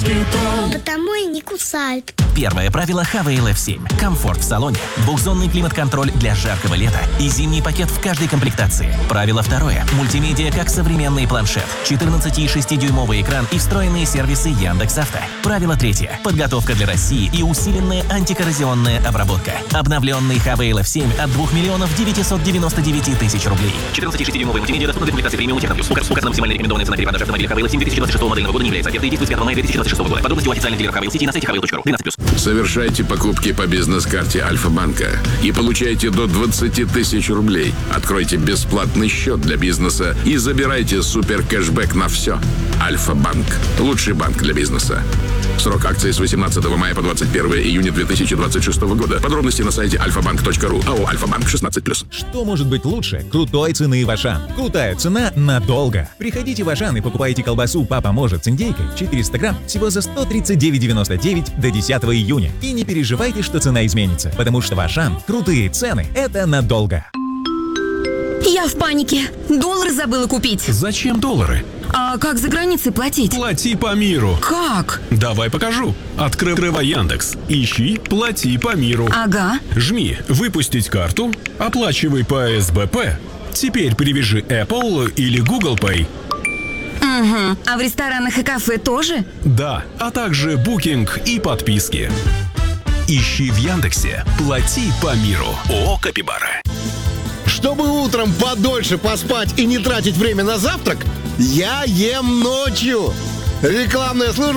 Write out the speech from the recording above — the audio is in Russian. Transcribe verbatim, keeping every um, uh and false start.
москитол. Потому и не кусают. Первое правило Хавейл эф семь. Комфорт в салоне, двухзонный климат-контроль для жаркого лета и зимний пакет в каждой комплектации. Правило второе. Мультимедиа как современный планшет, четырнадцати и шестидюймовый экран и встроенные сервисы Яндекс.Авто. Правило третье. Подготовка для России и усиленная антикоррозионная обработка. Обновленный Хавейл эф семь от двух миллионов девятисот девяноста девяти тысяч рублей. четырнадцати и шестидюймовый мультимедиа доступна для комплектации премиум Техноплюс. Указ на максимально рекомендованная цена перепродажи автомобиля Хавейл эф семь две тысячи двадцать шестого модельного года не является офертой и действует с пятого мая две тысячи двадцать шестого года. Подробности у официальных дилеров Хавейл сети на сайте хавейл точка ру. двенадцать плюс. Совершайте покупки по бизнес-карте Альфа-банка и получайте до двадцати тысяч рублей. Откройте бесплатный счет для бизнеса и забирайте супер кэшбэк на все. Альфа-банк. Лучший банк для бизнеса. Срок акции с восемнадцатого мая по двадцать первое июня две тысячи двадцать шестого года. Подробности на сайте альфа банк точка ру. АО «Альфа-банк» шестнадцать плюс. Что может быть лучше крутой цены в Ашан? Крутая цена надолго. Приходите в Ашан и покупайте колбасу «Папа может» с индейкой четыреста грамм всего за сто тридцать девять девяносто девять до десятого июня. И не переживайте, что цена изменится, потому что в Ашан крутые цены – это надолго. Я в панике. Доллары забыла купить. Зачем доллары? А как за границей платить? Плати по миру. Как? Давай покажу. Открывай Яндекс. Ищи «Плати по миру». Ага. Жми «Выпустить карту», оплачивай по эс бэ пэ. Теперь привяжи Apple или Google Pay. Угу. А в ресторанах и кафе тоже? Да, а также букинг и подписки. Ищи в Яндексе «Плати по миру». ООО «Капибара». Чтобы утром подольше поспать и не тратить время на завтрак, я ем ночью. Рекламная служба